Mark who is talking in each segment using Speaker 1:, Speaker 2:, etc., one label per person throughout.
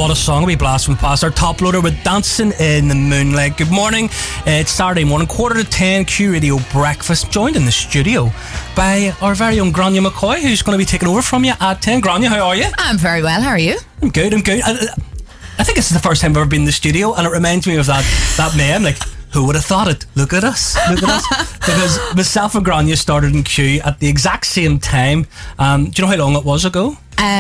Speaker 1: what a song we blast from past our top loader with Dancing in the Moonlight. Good morning. It's Saturday morning, 9:45, Q Radio Breakfast, joined in the studio by our very own Grania McCoy, who's going to be taking over from you at 10. Grania, how are you?
Speaker 2: I'm very well, how are you?
Speaker 1: I'm good. I think this is the first time I've ever been in the studio, and it reminds me of that meme, like, who would have thought it? Look at us. Because myself and Grania started in Q at the exact same time. Do you know how long it was ago?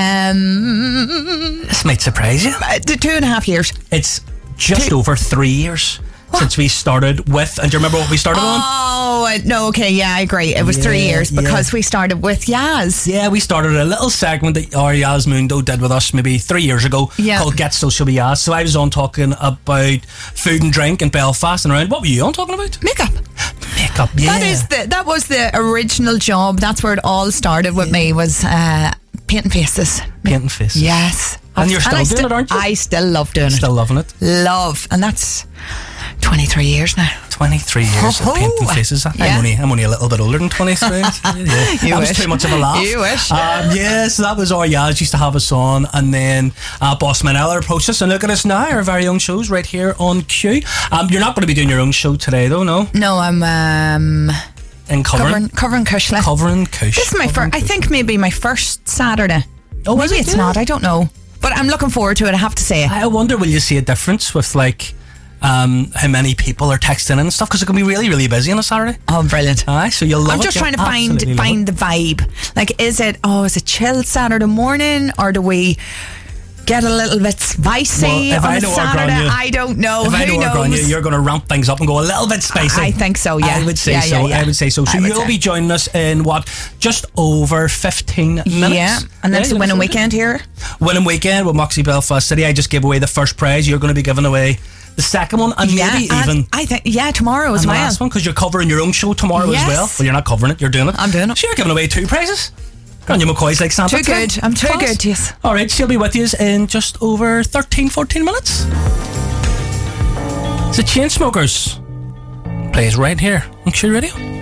Speaker 1: This might surprise you.
Speaker 2: 2.5 years.
Speaker 1: It's just over 3 years since we started with, and do you remember what we started on?
Speaker 2: Oh, no, okay, yeah, I agree. It was 3 years because we started with Yaz.
Speaker 1: Yeah, we started a little segment that our Yaz Mundo did with us maybe 3 years ago called Get Social with Yaz. So I was on talking about food and drink in Belfast and around. What were you on talking about?
Speaker 2: Makeup,
Speaker 1: yeah.
Speaker 2: That was the original job. That's where it all started with me, was painting faces.
Speaker 1: Painting faces.
Speaker 2: Yes.
Speaker 1: And you're still doing it, aren't you?
Speaker 2: I still love doing it.
Speaker 1: Still loving it.
Speaker 2: Love. And that's 23 years now.
Speaker 1: 23 years of painting faces. I'm only a little bit older than 23. That was too much of a laugh.
Speaker 2: You wish.
Speaker 1: So that was our Yaz used to have us on, and then Boss Manella approached us, and look at us now, our very own shows right here on Q. You're not going to be doing your own show today though, no?
Speaker 2: No, I'm
Speaker 1: in covering
Speaker 2: Cushla.
Speaker 1: Covering Cush.
Speaker 2: This is my first, I think maybe my first Saturday.
Speaker 1: Oh,
Speaker 2: maybe it's not, I don't know. But I'm looking forward to it, I have to say.
Speaker 1: I wonder, will you see a difference with like how many people are texting in and stuff, because it can be really, really busy on a Saturday.
Speaker 2: Oh, brilliant.
Speaker 1: So you'll love it.
Speaker 2: I'm just trying to find the vibe. Like, is it chill Saturday morning, or do we get a little bit spicy on a Saturday? I don't know. Who knows?
Speaker 1: You're going to ramp things up and go a little bit spicy.
Speaker 2: I think so, yeah.
Speaker 1: I would say so. I would say so. So you'll be joining us in just over 15 minutes.
Speaker 2: Yeah, and that's the winning weekend here.
Speaker 1: Winning weekend with Moxie Belfast City. I just gave away the first prize. You're going to be giving away the second one, and maybe even
Speaker 2: I think tomorrow as well.
Speaker 1: The last one, because you're covering your own show tomorrow as well. Well, you're not covering it, you're doing it.
Speaker 2: I'm doing it.
Speaker 1: So you're giving away 2 prizes. Grania McCoy's like Santa.
Speaker 2: Too good. I'm too good, yes.
Speaker 1: Alright, she'll be with you in just over 13-14 minutes. The Chainsmokers plays right here on Q Radio.